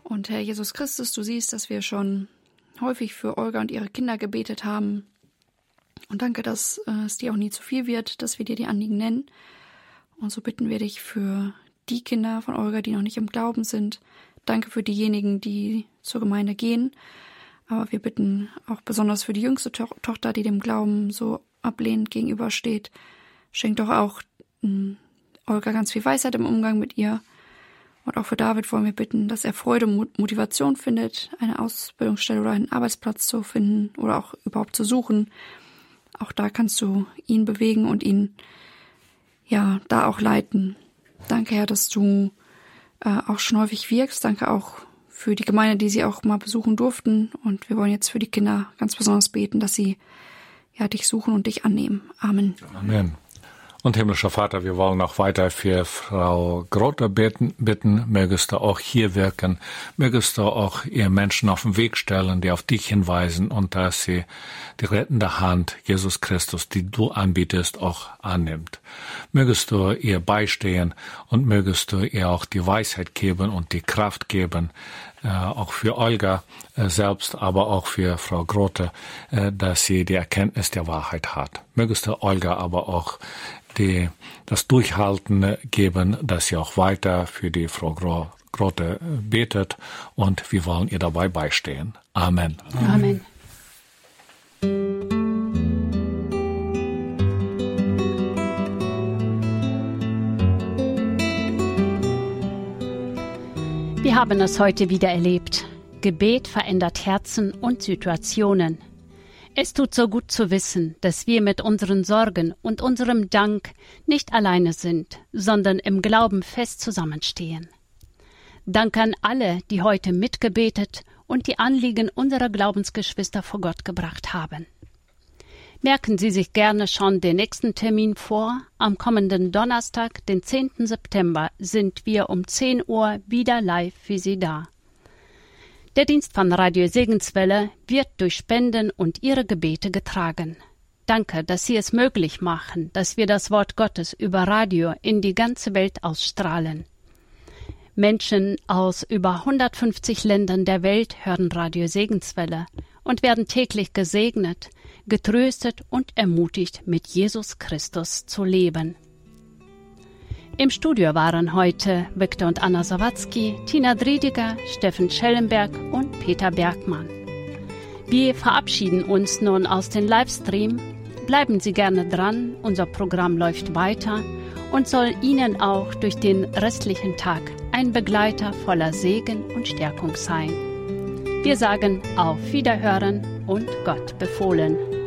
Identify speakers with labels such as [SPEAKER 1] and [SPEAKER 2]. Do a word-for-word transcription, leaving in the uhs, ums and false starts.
[SPEAKER 1] Und Herr Jesus Christus, du siehst, dass wir schon häufig für Olga und ihre Kinder gebetet haben. Und danke, dass äh, es dir auch nie zu viel wird, dass wir dir die Anliegen nennen. Und so bitten wir dich für die Kinder von Olga, die noch nicht im Glauben sind. Danke für diejenigen, die zur Gemeinde gehen. Aber wir bitten auch besonders für die jüngste to- Tochter, die dem Glauben so ablehnend gegenübersteht. Schenk doch auch mh, Olga ganz viel Weisheit im Umgang mit ihr. Und auch für David wollen wir bitten, dass er Freude und Motivation findet, eine Ausbildungsstelle oder einen Arbeitsplatz zu finden oder auch überhaupt zu suchen. Auch da kannst du ihn bewegen und ihn ja da auch leiten. Danke, Herr, dass du äh, auch schon häufig wirkst. Danke auch für die Gemeinde, die sie auch mal besuchen durften. Und wir wollen jetzt für die Kinder ganz besonders beten, dass sie ja dich suchen und dich annehmen. Amen.
[SPEAKER 2] Amen. Und himmlischer Vater, wir wollen auch weiter für Frau Grote beten, bitten, mögest du auch hier wirken, mögest du auch ihr Menschen auf den Weg stellen, die auf dich hinweisen und dass sie die rettende Hand Jesus Christus, die du anbietest, auch annimmt. Mögest du ihr beistehen und mögest du ihr auch die Weisheit geben und die Kraft geben, äh, auch für Olga äh, selbst, aber auch für Frau Grote, äh, dass sie die Erkenntnis der Wahrheit hat. Mögest du Olga aber auch die das Durchhalten geben, dass sie auch weiter für die Frau Grote betet und wir wollen ihr dabei beistehen. Amen.
[SPEAKER 1] Amen.
[SPEAKER 3] Wir haben es heute wieder erlebt. Gebet verändert Herzen und Situationen. Es tut so gut zu wissen, dass wir mit unseren Sorgen und unserem Dank nicht alleine sind, sondern im Glauben fest zusammenstehen. Dank an alle, die heute mitgebetet und die Anliegen unserer Glaubensgeschwister vor Gott gebracht haben. Merken Sie sich gerne schon den nächsten Termin vor. Am kommenden Donnerstag, den zehnten September, sind wir um zehn Uhr wieder live für Sie da. Der Dienst von Radio Segenswelle wird durch Spenden und Ihre Gebete getragen. Danke, dass Sie es möglich machen, dass wir das Wort Gottes über Radio in die ganze Welt ausstrahlen. Menschen aus über hundertfünfzig Ländern der Welt hören Radio Segenswelle und werden täglich gesegnet, getröstet und ermutigt, mit Jesus Christus zu leben. Im Studio waren heute Viktor und Anna Sawatzki, Tina Driediger, Steffen Schellenberg und Peter Bergmann. Wir verabschieden uns nun aus dem Livestream. Bleiben Sie gerne dran, unser Programm läuft weiter und soll Ihnen auch durch den restlichen Tag ein Begleiter voller Segen und Stärkung sein. Wir sagen auf Wiederhören und Gott befohlen.